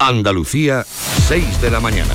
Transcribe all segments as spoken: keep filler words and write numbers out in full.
Andalucía, seis de la mañana.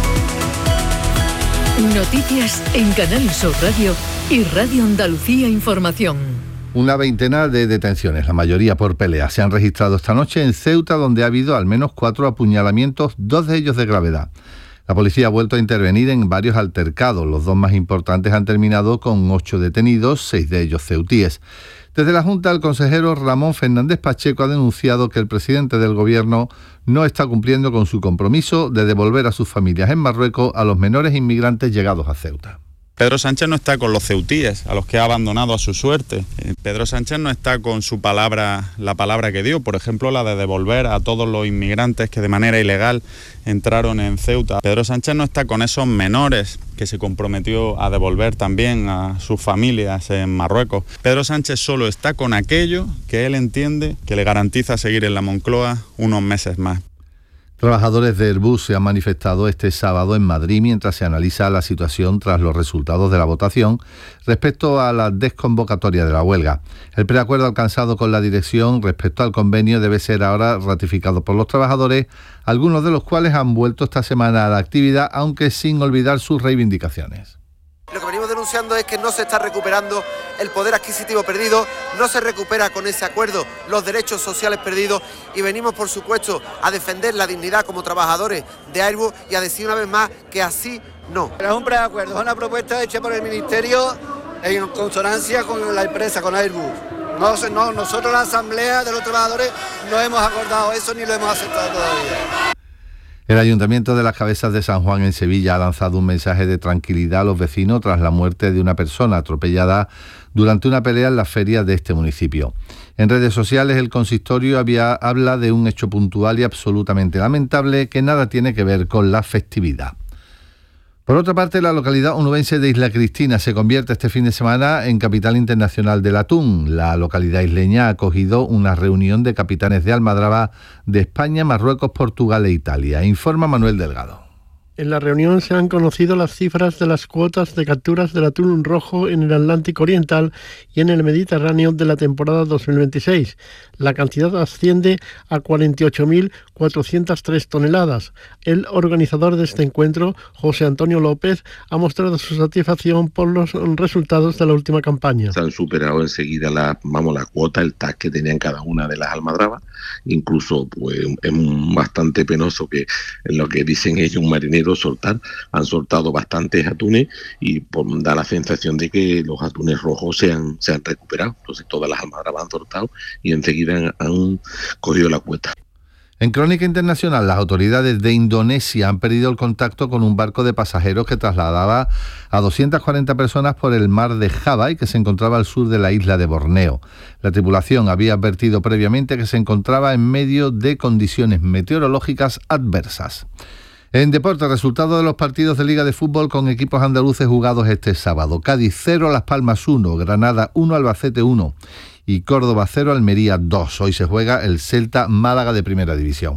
Noticias en Canal Sur Radio y Radio Andalucía Información. Una veintena de detenciones, la mayoría por pelea, se han registrado esta noche en Ceuta, donde ha habido al menos cuatro apuñalamientos, dos de ellos de gravedad. La policía ha vuelto a intervenir en varios altercados. Los dos más importantes han terminado con ocho detenidos, seis de ellos ceutíes. Desde la Junta, el consejero Ramón Fernández Pacheco ha denunciado que el presidente del Gobierno no está cumpliendo con su compromiso de devolver a sus familias en Marruecos a los menores inmigrantes llegados a Ceuta. Pedro Sánchez no está con los ceutíes, a los que ha abandonado a su suerte. Pedro Sánchez no está con su palabra, la palabra que dio, por ejemplo, la de devolver a todos los inmigrantes que de manera ilegal entraron en Ceuta. Pedro Sánchez no está con esos menores que se comprometió a devolver también a sus familias en Marruecos. Pedro Sánchez solo está con aquello que él entiende que le garantiza seguir en la Moncloa unos meses más. Trabajadores de Airbus se han manifestado este sábado en Madrid mientras se analiza la situación tras los resultados de la votación respecto a la desconvocatoria de la huelga. El preacuerdo alcanzado con la dirección respecto al convenio debe ser ahora ratificado por los trabajadores, algunos de los cuales han vuelto esta semana a la actividad, aunque sin olvidar sus reivindicaciones. Lo que venimos denunciando es que no se está recuperando el poder adquisitivo perdido, no se recupera con ese acuerdo los derechos sociales perdidos y venimos, por supuesto, a defender la dignidad como trabajadores de Airbus y a decir una vez más que así no. Es un preacuerdo, es una propuesta hecha por el Ministerio en consonancia con la empresa, con Airbus. No, no, nosotros, la Asamblea de los Trabajadores, no hemos acordado eso ni lo hemos aceptado todavía. El Ayuntamiento de las Cabezas de San Juan en Sevilla ha lanzado un mensaje de tranquilidad a los vecinos tras la muerte de una persona atropellada durante una pelea en la feria de este municipio. En redes sociales el consistorio había, habla de un hecho puntual y absolutamente lamentable que nada tiene que ver con la festividad. Por otra parte, la localidad onubense de Isla Cristina se convierte este fin de semana en capital internacional del atún. La localidad isleña ha acogido una reunión de capitanes de almadraba de España, Marruecos, Portugal e Italia. Informa Manuel Delgado. En la reunión se han conocido las cifras de las cuotas de capturas del atún rojo en el Atlántico Oriental y en el Mediterráneo de la temporada dos mil veintiséis. La cantidad asciende a cuarenta y ocho mil cuatrocientas tres toneladas. El organizador de este encuentro, José Antonio López, ha mostrado su satisfacción por los resultados de la última campaña. Se han superado enseguida la, vamos, la cuota, el T A C que tenían cada una de las almadrabas. Incluso pues, es bastante penoso que en lo que dicen ellos un marinero soltar, han soltado bastantes atunes y por, da la sensación de que los atunes rojos se han, se han recuperado. Entonces todas las almadrabas han soltado y enseguida han, han cogido la cuota. En crónica internacional, las autoridades de Indonesia han perdido el contacto con un barco de pasajeros que trasladaba a doscientas cuarenta personas por el mar de Java y que se encontraba al sur de la isla de Borneo. La tripulación había advertido previamente que se encontraba en medio de condiciones meteorológicas adversas. En deporte, resultado de los partidos de Liga de Fútbol con equipos andaluces jugados este sábado. Cádiz cero, Las Palmas uno, Granada uno, Albacete uno y Córdoba cero, Almería dos. Hoy se juega el Celta Málaga de Primera División.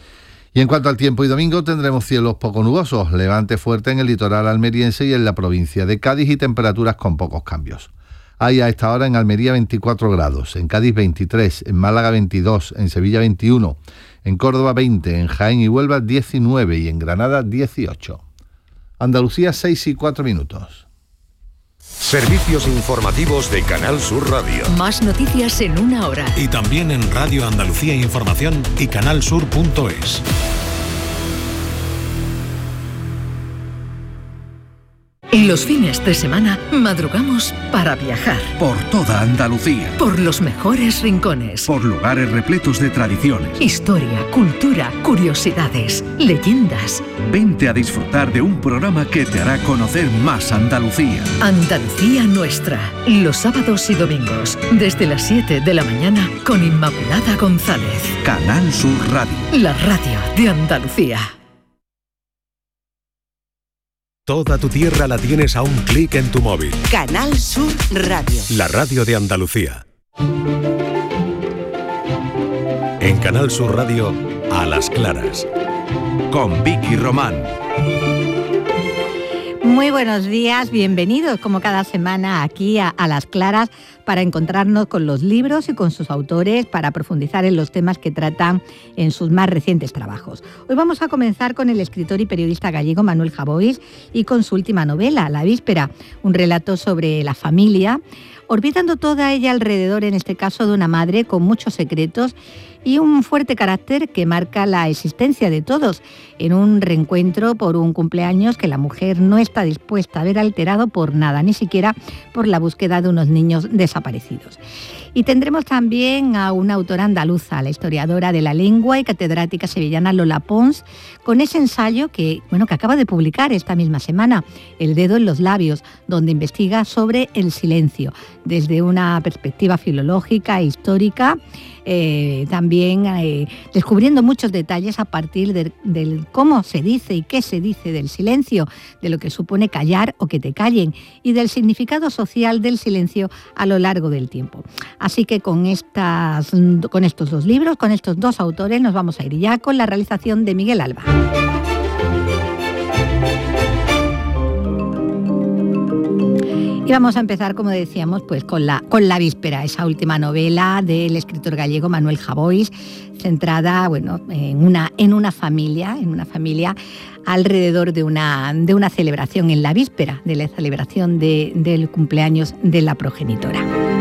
Y en cuanto al tiempo y domingo, tendremos cielos poco nubosos, levante fuerte en el litoral almeriense y en la provincia de Cádiz y temperaturas con pocos cambios. Hay a esta hora en Almería veinticuatro grados, en Cádiz veintitrés, en Málaga veintidós, en Sevilla veintiuno, en Córdoba veinte, en Jaén y Huelva diecinueve y en Granada dieciocho. Andalucía seis y cuatro minutos. Servicios informativos de Canal Sur Radio. Más noticias en una hora. Y también en Radio Andalucía Información y canalsur punto es. Los fines de semana madrugamos para viajar. Por toda Andalucía. Por los mejores rincones. Por lugares repletos de tradiciones. Historia, cultura, curiosidades, leyendas. Vente a disfrutar de un programa que te hará conocer más Andalucía. Andalucía Nuestra. Los sábados y domingos, desde las siete de la mañana, con Inmaculada González. Canal Sur Radio. La radio de Andalucía. Toda tu tierra la tienes a un clic en tu móvil. Canal Sur Radio. La radio de Andalucía. En Canal Sur Radio, A las Claras. Con Vicky Román. Muy buenos días, bienvenidos como cada semana aquí a, a Las Claras para encontrarnos con los libros y con sus autores para profundizar en los temas que tratan en sus más recientes trabajos. Hoy vamos a comenzar con el escritor y periodista gallego Manuel Javois y con su última novela, La Víspera, un relato sobre la familia, orbitando toda ella alrededor, en este caso, de una madre con muchos secretos y un fuerte carácter que marca la existencia de todos en un reencuentro por un cumpleaños que la mujer no está dispuesta a ver alterado por nada, ni siquiera por la búsqueda de unos niños desaparecidos. Y tendremos también a una autora andaluza, la historiadora de la lengua y catedrática sevillana Lola Pons, con ese ensayo que, bueno, que acaba de publicar esta misma semana, El dedo en los labios, donde investiga sobre el silencio, desde una perspectiva filológica e histórica, eh, también eh, descubriendo muchos detalles a partir de, del cómo se dice y qué se dice del silencio, de lo que supone callar o que te callen, y del significado social del silencio a lo largo del tiempo. Así que con, estas, con estos dos libros, con estos dos autores, nos vamos a ir ya con la realización de Miguel Alba. Y vamos a empezar, como decíamos, pues con la, con La Víspera, esa última novela del escritor gallego Manuel Javois, centrada, bueno, en una, en una familia, en una familia alrededor de una, de una celebración en la víspera, de la celebración de, del cumpleaños de la progenitora.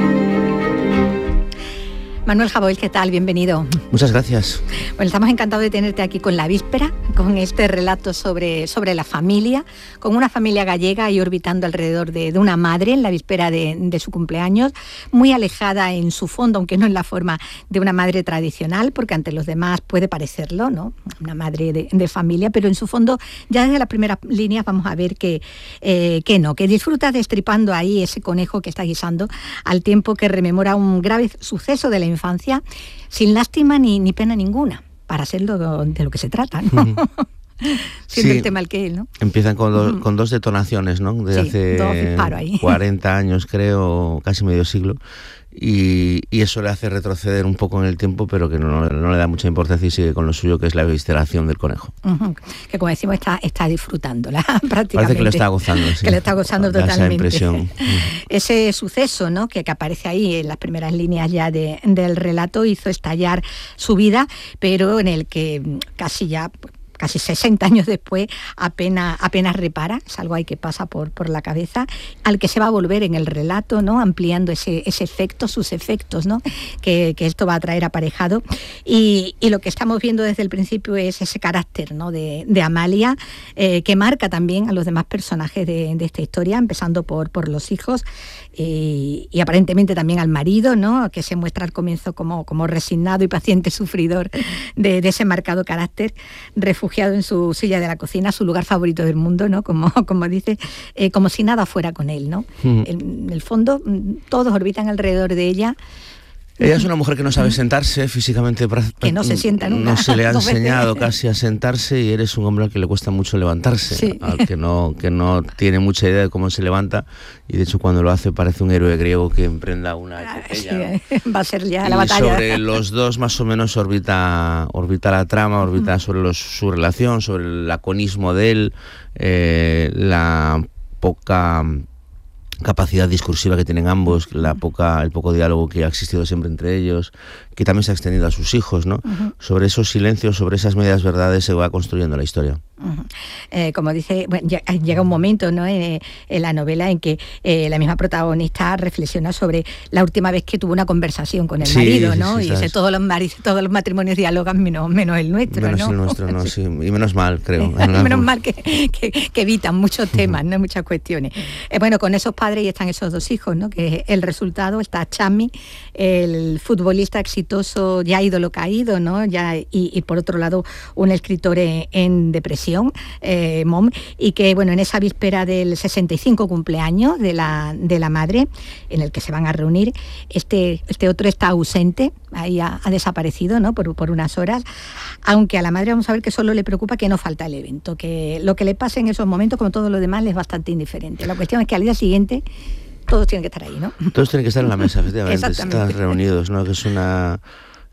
Manuel Javois, ¿qué tal? Bienvenido. Muchas gracias. Bueno, estamos encantados de tenerte aquí con La Víspera, con este relato sobre, sobre la familia, con una familia gallega y orbitando alrededor de, de una madre en la víspera de, de su cumpleaños, muy alejada en su fondo, aunque no en la forma de una madre tradicional, porque ante los demás puede parecerlo, ¿no? Una madre de, de familia, pero en su fondo, ya desde las primeras líneas vamos a ver que, eh, que no, que disfruta destripando ahí ese conejo que está guisando, al tiempo que rememora un grave suceso de la infancia, sin lástima ni, ni pena ninguna, para ser lo, de lo que se trata, ¿no? Mm. Siendo sí, el tema el que él, ¿no? Empiezan con, do, mm. con dos detonaciones, ¿no? De sí, hace ahí. cuarenta años, creo, casi medio siglo. Y, y eso le hace retroceder un poco en el tiempo, pero que no, no le da mucha importancia y sigue con lo suyo, que es la evisceración del conejo. Uh-huh. Que, como decimos, está, está disfrutándola prácticamente. Parece que lo está gozando, sí. Que lo está gozando da totalmente. Esa impresión. Uh-huh. Ese suceso, ¿no?, que, que aparece ahí en las primeras líneas ya de, del relato, hizo estallar su vida, pero en el que casi ya... casi sesenta años después, apenas, apenas repara, es algo ahí que pasa por, por la cabeza, al que se va a volver en el relato, ¿no?, ampliando ese, ese efecto, sus efectos, ¿no?, que, que esto va a traer aparejado. Y, y lo que estamos viendo desde el principio es ese carácter, ¿no?, de, de Amalia, eh, que marca también a los demás personajes de, de esta historia, empezando por, por los hijos, y, y aparentemente también al marido, ¿no?, que se muestra al comienzo como, como resignado y paciente sufridor de, de ese marcado carácter, refugiado en su silla de la cocina, su lugar favorito del mundo, ¿no?, como, como dice, eh, como si nada fuera con él, ¿no? Mm. En el fondo, todos orbitan alrededor de ella. Ella es una mujer que no sabe sentarse físicamente. Que no se sienta nunca. No se le ha enseñado casi a sentarse, y eres un hombre al que le cuesta mucho levantarse, sí. Al que no, que no tiene mucha idea de cómo se levanta, y de hecho cuando lo hace parece un héroe griego que emprenda una epopeya, sí, ¿no? Va a ser ya y la batalla. Sobre los dos más o menos orbita, orbita la trama, orbita mm. sobre los, su relación, sobre el laconismo de él, eh, la poca capacidad discursiva que tienen ambos, la poca, el poco diálogo que ha existido siempre entre ellos, que también se ha extendido a sus hijos, ¿no? Uh-huh. Sobre esos silencios, sobre esas medias verdades se va construyendo la historia. Uh-huh. Eh, como dice, bueno, llega un momento, ¿no?, en, en la novela en que eh, la misma protagonista reflexiona sobre la última vez que tuvo una conversación con el sí, marido, ¿no? Sí, sí, y dice, todos los, maridos, todos los matrimonios dialogan menos, menos el nuestro, menos ¿no? el nuestro, no, sí. Y menos mal, creo. menos mal que, que, que evitan muchos temas, uh-huh. ¿no?, muchas cuestiones. Eh, bueno, con esos padres y están esos dos hijos, ¿no?, que el resultado está Chami, el futbolista exitoso, ya ídolo caído, ¿no?, ya, y, y por otro lado un escritor en, en depresión, eh, Mom, y que, bueno, en esa víspera del sesenta y cinco cumpleaños de la, de la madre, en el que se van a reunir, este, este otro está ausente, ahí ha, ha desaparecido, ¿no?, por, por unas horas, aunque a la madre vamos a ver que solo le preocupa que no falta el evento, que lo que le pase en esos momentos, como todo lo demás, le es bastante indiferente. La cuestión es que al día siguiente todos tienen que estar ahí, ¿no? Todos tienen que estar en la mesa, efectivamente, estar reunidos, ¿no? Que es una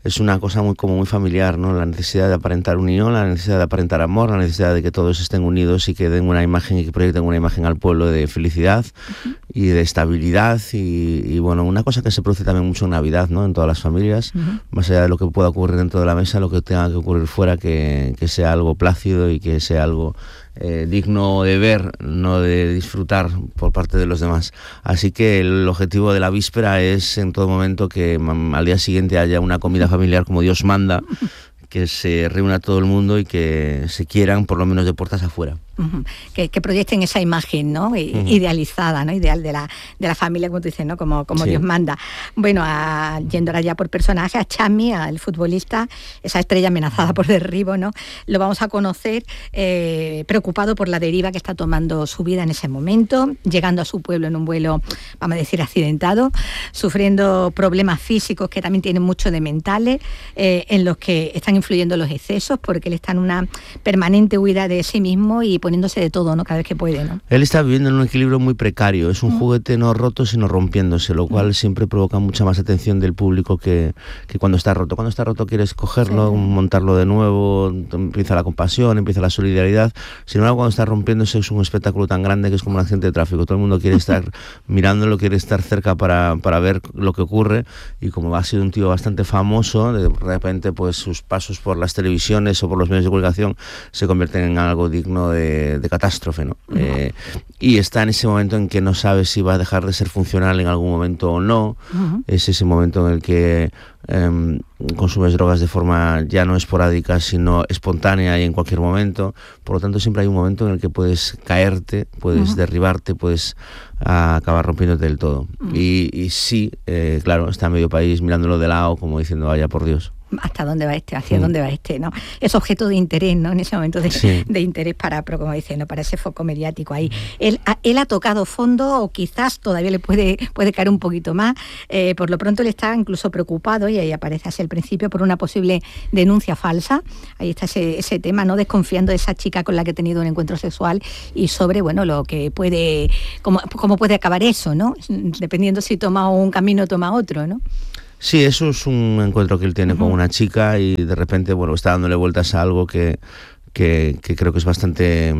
es una cosa muy como muy familiar, ¿no? La necesidad de aparentar unión, la necesidad de aparentar amor, la necesidad de que todos estén unidos y que den una imagen y que proyecten una imagen al pueblo de felicidad uh-huh. y de estabilidad y, y bueno, una cosa que se produce también mucho en Navidad, ¿no? En todas las familias, uh-huh. más allá de lo que pueda ocurrir dentro de la mesa, lo que tenga que ocurrir fuera, que, que sea algo plácido y que sea algo Eh, digno de ver, no de disfrutar por parte de los demás. Así que el objetivo de la víspera es en todo momento que mm, al día siguiente haya una comida familiar como Dios manda, que se reúna todo el mundo y que se quieran por lo menos de puertas afuera. Uh-huh. Que, que proyecten esa imagen, ¿no? I- uh-huh. Idealizada, ¿no? Ideal de la, de la familia, como tú dices, ¿no? Como, como sí. Dios manda. Bueno, a, yendo ahora ya por personaje, a Chami, al futbolista, esa estrella amenazada por derribo, ¿no? Lo vamos a conocer eh, preocupado por la deriva que está tomando su vida en ese momento, llegando a su pueblo en un vuelo, vamos a decir, accidentado, sufriendo problemas físicos que también tienen mucho de mentales, eh, en los que están influyendo los excesos, porque él está en una permanente huida de sí mismo y poniéndose de todo, ¿no? Cada vez que puede, ¿no? Él está viviendo en un equilibrio muy precario, es un mm. juguete no roto sino rompiéndose, lo cual mm. siempre provoca mucha más atención del público que, que cuando está roto. Cuando está roto quieres cogerlo, sí. montarlo de nuevo, empieza la compasión, empieza la solidaridad. Sin embargo, cuando está rompiéndose es un espectáculo tan grande que es como un accidente de tráfico. Todo el mundo quiere estar mirándolo, quiere estar cerca para, para ver lo que ocurre, y como ha sido un tío bastante famoso, de repente pues sus pasos por las televisiones o por los medios de comunicación se convierten en algo digno de De, de catástrofe, ¿no? Uh-huh. Eh, y está en ese momento en que no sabe si va a dejar de ser funcional en algún momento o no. Uh-huh. Es ese momento en el que eh, consumes drogas de forma ya no esporádica, sino espontánea y en cualquier momento. Por lo tanto, siempre hay un momento en el que puedes caerte, puedes uh-huh. derribarte, puedes uh, acabar rompiéndote del todo. Uh-huh. Y, y sí, eh, claro, está medio país mirándolo de lado, como diciendo, vaya por Dios. ¿Hasta dónde va este? ¿Hacia mm. dónde va este? ¿No? Es objeto de interés, ¿no? En ese momento de, sí. de interés para, pero como dice, ¿no? Para ese foco mediático ahí. Él, a, él ha tocado fondo, o quizás todavía le puede, puede caer un poquito más. Eh, por lo pronto él está incluso preocupado, y ahí aparece hacia el principio, por una posible denuncia falsa. Ahí está ese, ese tema, ¿no? Desconfiando de esa chica con la que ha tenido un encuentro sexual, y sobre, bueno, lo que puede, cómo, cómo puede acabar eso, ¿no? Dependiendo si toma un camino o toma otro, ¿no? Sí, eso es un encuentro que él tiene uh-huh. con una chica, y de repente, bueno, está dándole vueltas a algo que, que, que creo que es bastante,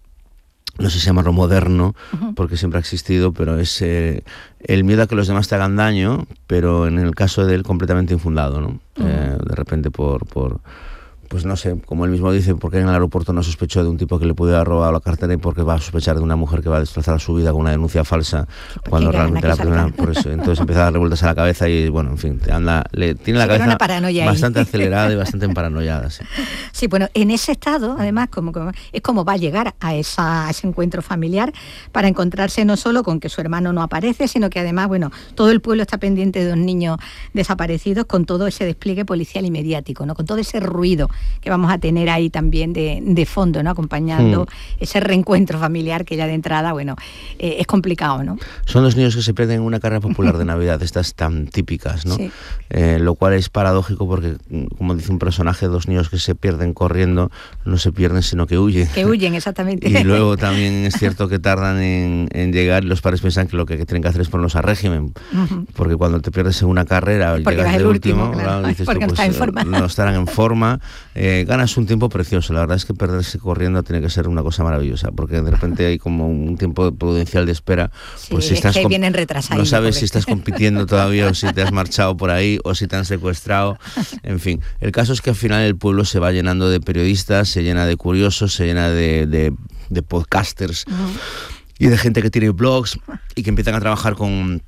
no sé si llamarlo moderno, uh-huh. porque siempre ha existido, pero es eh, el miedo a que los demás te hagan daño, pero en el caso de él completamente infundado, ¿no? Uh-huh. Eh, de repente por... por pues no sé, como él mismo dice, porque en el aeropuerto no sospechó de un tipo que le pudiera haber robado la cartera, y porque va a sospechar de una mujer que va a destrozar su vida con una denuncia falsa, cuando realmente la primera, por eso, entonces empieza a darle vueltas a la cabeza y, bueno, en fin, anda, le tiene la sí, cabeza bastante ahí. acelerada y bastante emparanoiada. Sí. sí, bueno, en ese estado, además, como, como es como va a llegar a, esa, a ese encuentro familiar, para encontrarse no solo con que su hermano no aparece, sino que además, bueno, todo el pueblo está pendiente de dos niños desaparecidos, con todo ese despliegue policial y mediático, ¿no? Con todo ese ruido que vamos a tener ahí también de, de fondo, ¿no? Acompañando mm. ese reencuentro familiar que ya de entrada, bueno, eh, es complicado, ¿no? Son dos niños que se pierden en una carrera popular de Navidad, estas tan típicas, ¿no? Sí. Eh, lo cual es paradójico porque, como dice un personaje, dos niños que se pierden corriendo no se pierden, sino que huyen. Que huyen, exactamente. Y luego también es cierto que tardan en, en llegar, y los padres piensan que lo que tienen que hacer es ponerlos a régimen, uh-huh. porque cuando te pierdes en una carrera, porque llegas de último, último claro, dices porque tú, pues, no, está en forma. no estarán en forma, eh, ganas un tiempo precioso. La verdad es que perderse corriendo tiene que ser una cosa maravillosa, porque de repente hay como un tiempo prudencial de espera, sí, pues si estás que vienen retrasados, no sabes si estás compitiendo todavía o si te has marchado por ahí o si te han secuestrado, en fin. El caso es que al final el pueblo se va llenando de periodistas, se llena de curiosos, se llena de, de, de podcasters uh-huh. y de gente que tiene blogs y que empiezan a trabajar con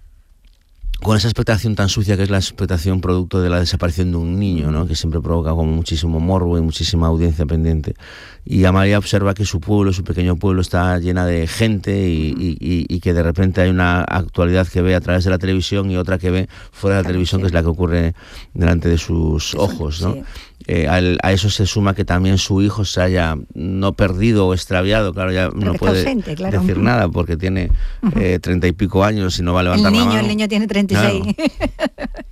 con esa expectación tan sucia que es la expectación producto de la desaparición de un niño, ¿no? Que siempre provoca como muchísimo morbo y muchísima audiencia pendiente. Y Amalia observa que su pueblo, su pequeño pueblo, está llena de gente y, y, y que de repente hay una actualidad que ve a través de la televisión y otra que ve fuera de la televisión, que es la que ocurre delante de sus ojos, ¿no? Sí. Eh, a, a eso se suma que también su hijo se haya no perdido o extraviado, claro, ya Pero no puede ausente, claro. decir nada porque tiene treinta eh, y pico años y no va a levantar el niño, la mano. El niño tiene treinta y seis. Claro.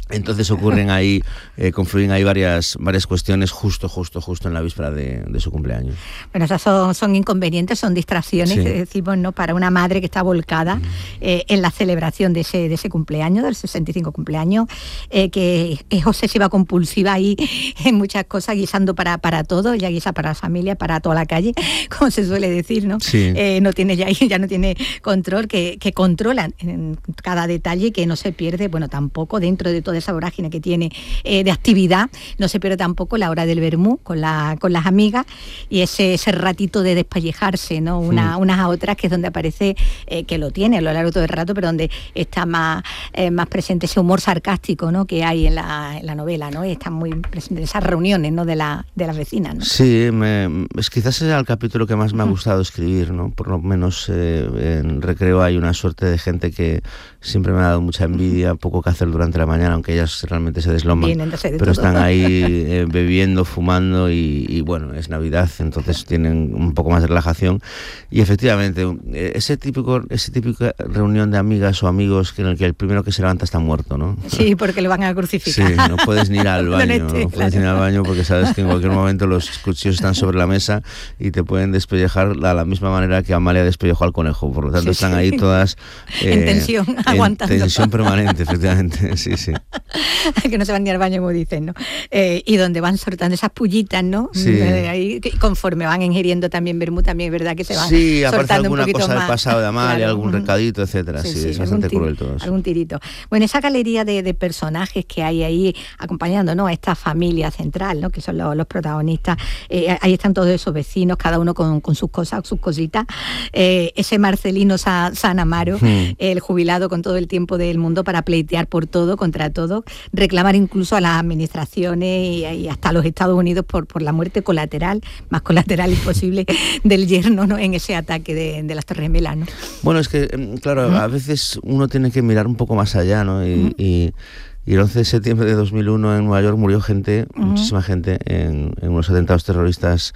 Entonces ocurren ahí, eh, confluyen ahí varias, varias cuestiones justo, justo, justo en la víspera de, de su cumpleaños. Bueno, esas son, son inconvenientes, son distracciones, sí. decimos, ¿no? Para una madre que está volcada mm. eh, en la celebración de ese, de ese cumpleaños, del sesenta y cinco cumpleaños, eh, que es obsesiva compulsiva ahí en muchas cosas, guisando para, para todo, ya guisa para la familia, para toda la calle, como se suele decir, ¿no? Sí. Eh, no tiene ya, ya no tiene control, que, que controlan en cada detalle, que no se pierde, bueno, tampoco dentro de todo de esa vorágine que tiene eh, de actividad, no se pierde tampoco la hora del vermú con, la, con las amigas y ese, ese ratito de despellejarse, ¿no? Una, mm. unas a otras, que es donde aparece, eh, que lo tiene a lo largo de todo el rato, pero donde está más, eh, más presente ese humor sarcástico, ¿no? Que hay en la, en la novela, ¿no? Y están muy presentes esas reuniones, ¿no? de, la, de las vecinas, ¿no? Sí, me, es, quizás es el capítulo que más me ha gustado escribir, ¿no? Por lo menos eh, en Recreo hay una suerte de gente que siempre me ha dado mucha envidia, poco que hacer durante la mañana, aunque ellas realmente se desloman, Bien, de pero todo. Están ahí eh, bebiendo, fumando y, y bueno, es Navidad, entonces tienen un poco más de relajación y efectivamente ese típico, ese típico reunión de amigas o amigos en el que el primero que se levanta está muerto, ¿no? Sí, porque lo van a crucificar. Sí, no puedes ni ir al baño, no, no puedes ni ir al baño porque sabes que en cualquier momento los cuchillos están sobre la mesa y te pueden despellejar de la misma manera que Amalia despellejó al conejo, por lo tanto sí, están sí. ahí todas eh, en tensión, en aguantando. Tensión permanente, efectivamente, sí, sí. Que no se van ni al baño, como dicen, ¿no? Eh, y donde van soltando esas pullitas, ¿no? Sí. Eh, ahí, conforme van ingiriendo también vermú, también es verdad que se van sí, soltando un poquito más. Sí, aparece alguna cosa del pasado de Amalia, claro. algún recadito, etcétera. Sí, sí, sí, es bastante tir, cruel todo eso. Algún tirito. Bueno, esa galería de, de personajes que hay ahí acompañando, ¿no? A esta familia central, ¿no? Que son los, los protagonistas. Eh, ahí están todos esos vecinos, cada uno con, con sus cosas, sus cositas. Eh, ese Marcelino Sa, San Amaro, hmm. el jubilado con todo el tiempo del mundo para pleitear por todo, contra todo, reclamar incluso a las administraciones y, y hasta a los Estados Unidos por, por la muerte colateral, más colateral imposible, del yerno, ¿no? En ese ataque de, de las Torres Gemelas, ¿no? Bueno, es que, claro, ¿Mm? a veces uno tiene que mirar un poco más allá, ¿no? Y, ¿Mm? y, y el once de septiembre de dos mil uno en Nueva York murió gente, ¿Mm? muchísima gente, en, en unos atentados terroristas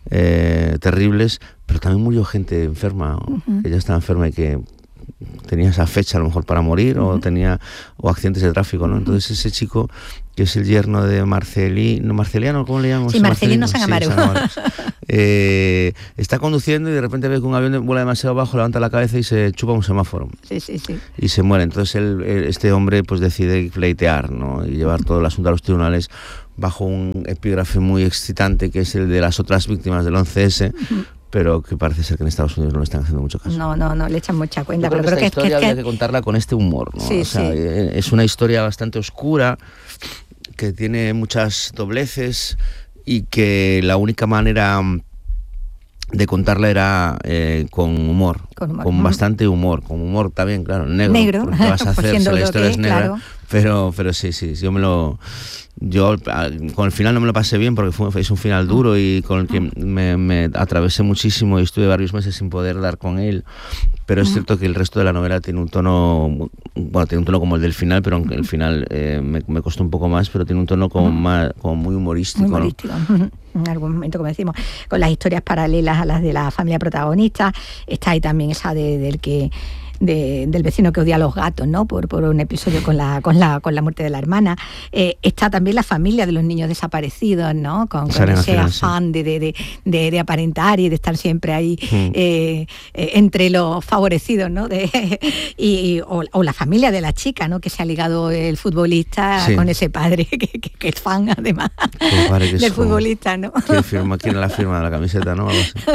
eh, terribles, pero también murió gente enferma, ¿Mm? que ya estaba enferma y que tenía esa fecha a lo mejor para morir uh-huh. o tenía o accidentes de tráfico, ¿no? Entonces ese chico que es el yerno de Marcelino, Marceliano, ¿cómo le llamamos? Sí, Marcelino San Amaro. Sí, San Amaro. eh, está conduciendo y de repente ve que un avión vuela demasiado bajo, levanta la cabeza y se chupa un semáforo. Sí, sí, sí. Y se muere. Entonces él, este hombre pues decide pleitear, ¿no? Y llevar todo el asunto a los tribunales bajo un epígrafe muy excitante que es el de las otras víctimas del once ese. Uh-huh. Pero que parece ser que en Estados Unidos no le están haciendo mucho caso. No, no, no le echan mucha cuenta. Yo creo pero que esta creo historia que, habría que... que contarla con este humor, ¿no? Sí, o sea, sí. Es una historia bastante oscura, que tiene muchas dobleces y que la única manera de contarla era eh, con humor, con, humor. con bastante humor, con humor también, claro, negro. Negro. Porque vas a hacer si la historia que, es negra, claro. pero, pero sí, sí, yo me lo... Yo con el final no me lo pasé bien porque fue, es un final duro y con el que me, me atravesé muchísimo y estuve varios meses sin poder dar con él, pero es uh-huh. cierto que el resto de la novela tiene un tono, bueno, tiene un tono como el del final, pero aunque el final eh, me, me costó un poco más, pero tiene un tono como, uh-huh. más, como muy humorístico. Muy humorístico. ¿No? En algún momento, como decimos, con las historias paralelas a las de la familia protagonista, está ahí también esa de, del que... De, del vecino que odia a los gatos, ¿no? Por, por un episodio con la, con la, con la muerte de la hermana. Eh, está también la familia de los niños desaparecidos, ¿no? Con, con ese afán de, de, de, de aparentar y de estar siempre ahí mm. eh, eh, entre los favorecidos, ¿no? De, y, o, o la familia de la chica, ¿no? Que se ha ligado el futbolista sí. con ese padre que, que, que es fan, además, del es futbolista, ¿no? ¿Quién firma? ¿Quién es la firma de la camiseta, no?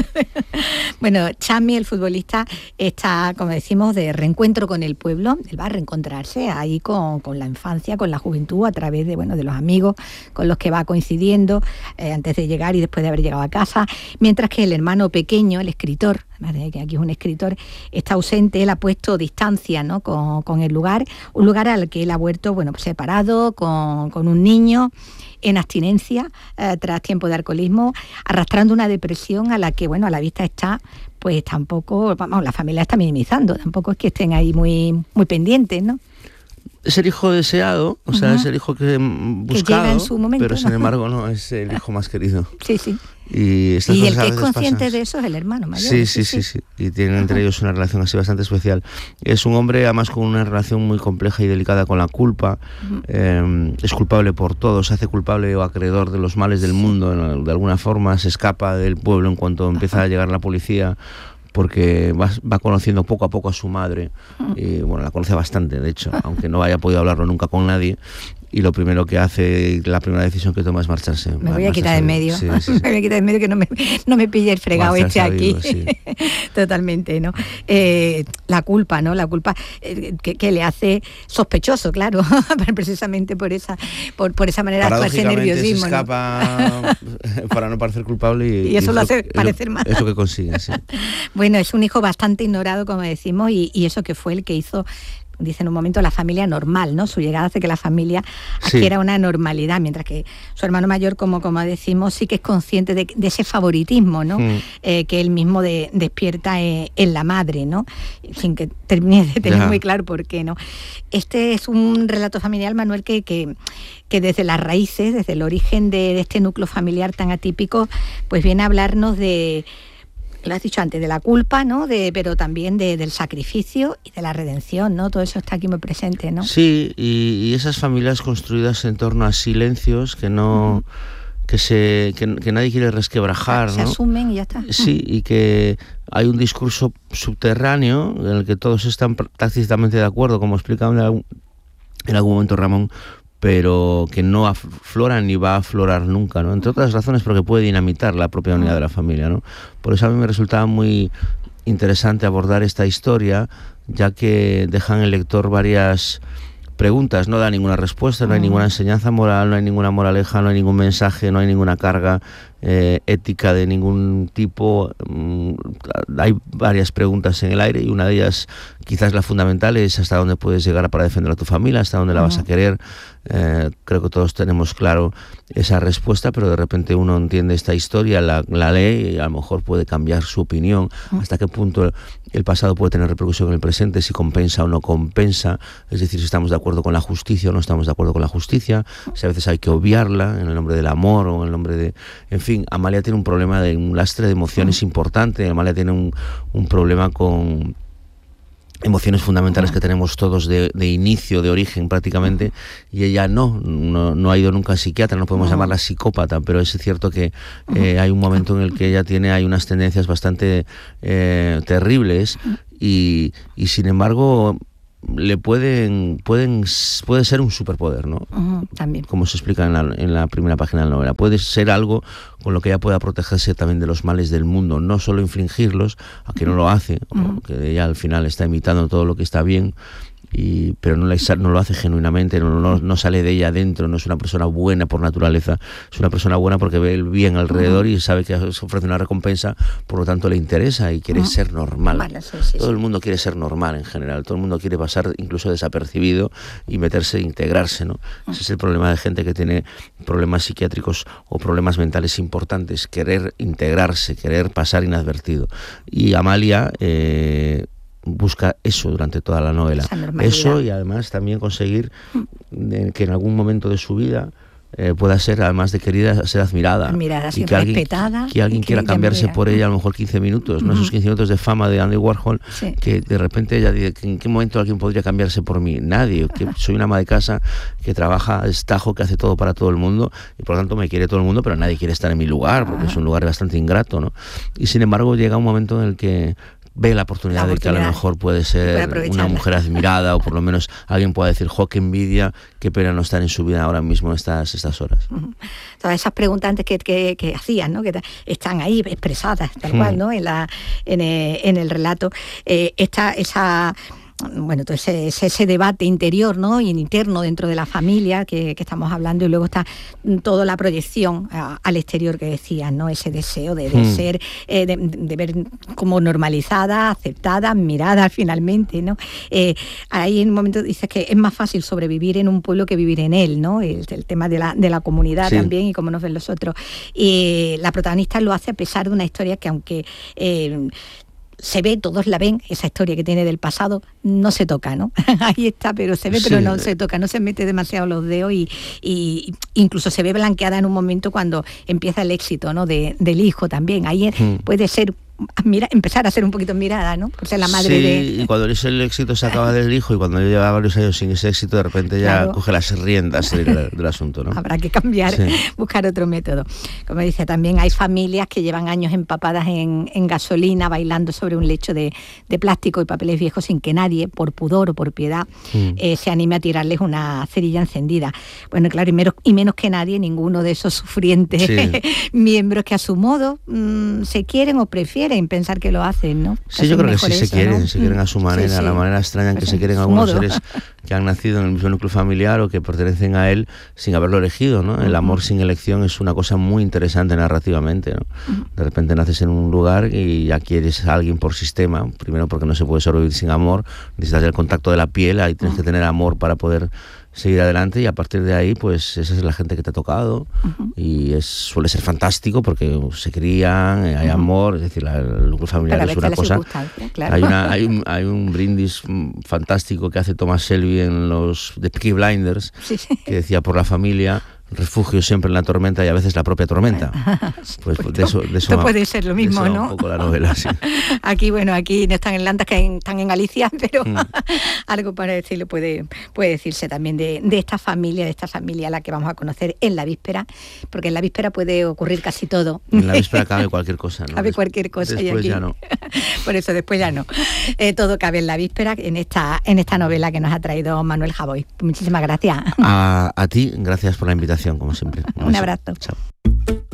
Bueno, Chami, el futbolista, está, como decimos, de reencuentro con el pueblo. Él va a reencontrarse ahí con, con la infancia, con la juventud, a través de, bueno, de los amigos con los que va coincidiendo eh, antes de llegar y después de haber llegado a casa, mientras que el hermano pequeño, el escritor, además de que aquí es un escritor, está ausente. Él ha puesto distancia, ¿no? con, con el lugar, un lugar al que él ha vuelto, bueno, separado, con, con un niño en abstinencia eh, tras tiempo de alcoholismo, arrastrando una depresión a la que, bueno, a la vista está, pues tampoco, vamos, la familia está minimizando, tampoco es que estén ahí muy, muy pendientes, ¿no? Es el hijo deseado, o sea, uh-huh. es el hijo que buscado, que llega en su momento, pero sin embargo no es el hijo más querido. Sí, sí. Y, y el que es consciente pasan. de eso es el hermano mayor. Sí, sí, sí, sí, sí. Y tienen entre ellos una relación así bastante especial. Es un hombre además con una relación muy compleja y delicada con la culpa. Uh-huh. eh, es culpable por todo, se hace culpable o acreedor de los males del mundo, ¿no? De alguna forma se escapa del pueblo en cuanto empieza uh-huh. a llegar la policía, porque va, va conociendo poco a poco a su madre. Uh-huh. Y bueno, la conoce bastante, de hecho, aunque no haya podido hablarlo nunca con nadie. Y lo primero que hace, la primera decisión que toma es marcharse. Me voy a quitar de en medio, sí, sí, sí. me voy a quitar de en medio que no me, no me pille el fregado este aquí. Vivo, sí. Totalmente, ¿no? Eh, la culpa, ¿no? La culpa eh, que, que le hace sospechoso, claro, precisamente por esa, por, por esa manera de actuarse nerviosismo. Se escapa, ¿no? Para no parecer culpable y, y eso y lo eso, hace parecer más. Eso que consigue, sí. Bueno, es un hijo bastante ignorado, como decimos, y, y eso que fue el que hizo, dice en un momento, la familia normal, ¿no? Su llegada hace que la familia adquiera sí. una normalidad, mientras que su hermano mayor, como, como decimos, sí que es consciente de, de ese favoritismo, ¿no? Mm. Eh, que él mismo de, despierta eh, en la madre, ¿no? Sin que termine de tener ya. muy claro por qué, ¿no? Este es un relato familiar, Manuel, que, que, que desde las raíces, desde el origen de, de este núcleo familiar tan atípico, pues viene a hablarnos de... Lo has dicho antes, de la culpa, ¿no? De, pero también de, del sacrificio y de la redención, ¿no? Todo eso está aquí muy presente, ¿no? Sí, y, y esas familias construidas en torno a silencios que no... Uh-huh. que se que, que nadie quiere resquebrajar, se ¿no? asumen y ya está. Sí, y que hay un discurso subterráneo en el que todos están tácitamente de acuerdo, como explicaba en algún, en algún momento Ramón, pero que no aflora ni va a aflorar nunca, ¿no? Entre otras razones porque puede dinamitar la propia unidad de la familia, ¿no? Por eso a mí me resultaba muy interesante abordar esta historia, ya que dejan el lector varias preguntas, no da ninguna respuesta, no hay ninguna enseñanza moral, no hay ninguna moraleja, no hay ningún mensaje, no hay ninguna carga eh, ética de ningún tipo. Mm, hay varias preguntas en el aire y una de ellas, quizás la fundamental, es hasta dónde puedes llegar para defender a tu familia, hasta dónde la vas a querer. Eh, creo que todos tenemos claro esa respuesta, pero de repente uno entiende esta historia, la, la lee y a lo mejor puede cambiar su opinión. Hasta qué punto el pasado puede tener repercusión en el presente, si compensa o no compensa, es decir, si estamos de acuerdo con la justicia o no estamos de acuerdo con la justicia, si a veces hay que obviarla en el nombre del amor o en el nombre de... En fin, Amalia tiene un problema de un lastre de emociones importante. Amalia tiene un, un problema con emociones fundamentales que tenemos todos de, de inicio, de origen prácticamente, y ella no, no, no ha ido nunca a psiquiatra, no podemos llamarla psicópata, pero es cierto que eh, hay un momento en el que ella tiene, hay unas tendencias bastante eh, terribles y, y sin embargo le pueden, pueden, puede ser un superpoder, ¿no? Uh-huh, también. Como se explica en la, en la primera página de la novela. Puede ser algo con lo que ella pueda protegerse también de los males del mundo, no solo infligirlos, a que no lo hace, uh-huh. que ella al final está imitando todo lo que está bien, y, pero no, la, no lo hace genuinamente, no, no, no sale de ella adentro, no es una persona buena por naturaleza, es una persona buena porque ve el bien alrededor uh-huh. y sabe que se ofrece una recompensa, por lo tanto le interesa y quiere uh-huh. ser normal. Vale, sí, sí, todo sí. el mundo quiere ser normal en general, todo el mundo quiere pasar incluso desapercibido y meterse, integrarse, ¿no? Uh-huh. Ese es el problema de gente que tiene problemas psiquiátricos o problemas mentales importantes, querer integrarse, querer pasar inadvertido. Y Amalia... Eh, busca eso durante toda la novela, eso, y además también conseguir eh, que en algún momento de su vida eh, pueda ser, además de querida, ser admirada, admirada y que respetada, alguien, que alguien que quiera cambiarse por ella a lo mejor quince minutos, uh-huh. no esos quince minutos de fama de Andy Warhol, sí. que de repente ella dice, ¿en qué momento alguien podría cambiarse por mí? Nadie, que soy una ama de casa que trabaja, es tajo, que hace todo para todo el mundo y por lo tanto me quiere todo el mundo, pero nadie quiere estar en mi lugar porque uh-huh. es un lugar bastante ingrato, ¿no? Y sin embargo llega un momento en el que ve la oportunidad, la oportunidad de que a lo mejor puede ser una mujer admirada o por lo menos alguien pueda decir, jo, qué envidia, qué pena no estar en su vida ahora mismo en estas, estas horas. Uh-huh. Todas esas preguntas antes que, que, que hacían, ¿no? Que están ahí expresadas tal uh-huh. cual, ¿no? En, la, en, el, en el relato. Eh, esta, esa... bueno, todo ese, ese, ese debate interior, ¿no? Y interno dentro de la familia que, que estamos hablando, y luego está toda la proyección a, al exterior que decías, ¿no? Ese deseo de, de mm. ser, eh, de, de ver como normalizada, aceptada, admirada finalmente, ¿no? Eh, ahí en un momento dices que es más fácil sobrevivir en un pueblo que vivir en él, ¿no? El, el tema de la, de la comunidad sí. también y cómo nos ven los otros. Y la protagonista lo hace a pesar de una historia que aunque... Eh, se ve, todos la ven, esa historia que tiene del pasado, no se toca, ¿no? Ahí está, pero se ve, sí. pero no se toca, no se mete demasiado los dedos y, y incluso se ve blanqueada en un momento cuando empieza el éxito, ¿no? De, del hijo también. Ahí hmm. puede ser Mira, empezar a ser un poquito mirada, ¿no? Por ser la madre sí, de... y cuando el éxito se acaba del hijo y cuando lleva varios años sin ese éxito, de repente ya claro. coge las riendas del, del asunto, ¿no? Habrá que cambiar, sí. buscar otro método. Como dice, también hay familias que llevan años empapadas en, en gasolina, bailando sobre un lecho de, de plástico y papeles viejos sin que nadie, por pudor o por piedad, mm. eh, se anime a tirarles una cerilla encendida. Bueno, claro, y menos, y menos que nadie, ninguno de esos sufrientes sí. miembros que a su modo mmm, se quieren o prefieren en pensar que lo hacen, ¿no? Sí, que yo creo que sí eso, se quieren, ¿no? se quieren a su manera, sí, sí. la manera extraña en que pues se quieren algunos modo. seres que han nacido en el mismo núcleo familiar o que pertenecen a él sin haberlo elegido, ¿no? El amor sin elección es una cosa muy interesante narrativamente, ¿no? De repente naces en un lugar y ya quieres a alguien por sistema, primero porque no se puede sobrevivir sin amor, necesitas el contacto de la piel, ahí tienes que tener amor para poder seguir adelante y a partir de ahí pues esa es la gente que te ha tocado uh-huh. y es, suele ser fantástico porque se crían, hay uh-huh. amor, es decir, la, el núcleo familiar es una cosa claro. hay, una, hay, un, hay un brindis fantástico que hace Thomas Shelby en los de Peaky Blinders sí, sí. que decía por la familia, refugio siempre en la tormenta y a veces la propia tormenta. Pues, pues de eso, de eso esto puede ser lo mismo, ¿no? Un poco la novela, sí. Aquí, bueno, aquí no están en Landas, que en, están en Galicia, pero mm. algo para decirlo puede, puede decirse también de, de esta familia, de esta familia a la que vamos a conocer en la víspera, porque en la víspera puede ocurrir casi todo. En la víspera cabe cualquier cosa, ¿no? Cabe cualquier cosa. Después y aquí, ya no. Por eso después ya no. Eh, todo cabe en la víspera, en esta, en esta novela que nos ha traído Manuel Javoy. Muchísimas gracias. A, a ti, gracias por la invitación, como siempre. Un, Un abrazo. Chao.